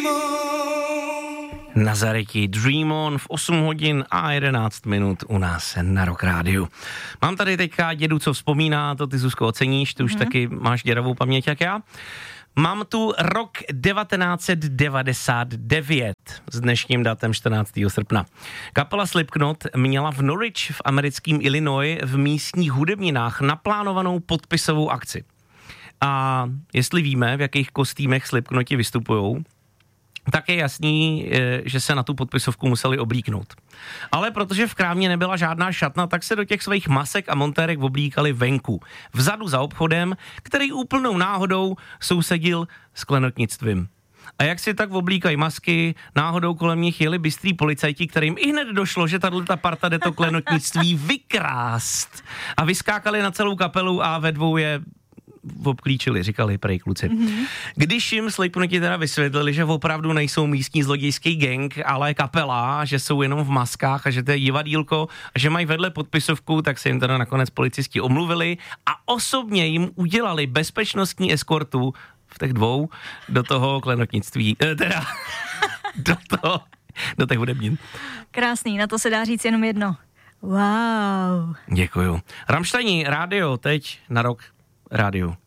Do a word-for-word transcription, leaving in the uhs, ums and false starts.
Nazareti Dream On v osm hodin a jedenáct minut u nás na Rock Rádiu. Mám tady teďka dědu, co vzpomíná, to ty, Zuzko, oceníš, ty už mm. taky máš děravou paměť jak já. Mám tu rok devatenáct set devadesát devět s dnešním datem čtrnáctého srpna. Kapela Slipknot měla v Norwich v americkém Illinois v místních hudebninách naplánovanou podpisovou akci. A jestli víme, v jakých kostýmech Slipknoti vystupujou, tak je jasný, že se na tu podpisovku museli oblíknout. Ale protože v krámě nebyla žádná šatna, tak se do těch svých masek a montérek oblíkali venku. Vzadu za obchodem, který úplnou náhodou sousedil s klenotnictvím. A jak si tak oblíkají masky, náhodou kolem nich jeli bystrý policajti, kterým i hned došlo, že tato parta jde to klenotnictví vykrást. A vyskákali na celou kapelu a ve dvou je obklíčili, říkali prej kluci. Mm-hmm. Když jim Slipknoti teda vysvětlili, že opravdu nejsou místní zlodějský gang, ale kapela, že jsou jenom v maskách a že to je divadýlko a že mají vedle podpisovku, tak se jim teda nakonec policisti omluvili a osobně jim udělali bezpečnostní eskortu v těch dvou do toho klenotnictví, eh, teda do toho, do těch hudebnin. Krásný, na to se dá říct jenom jedno. Wow. Děkuju. Rammsteini, rádio, teď na Rock Rádiu.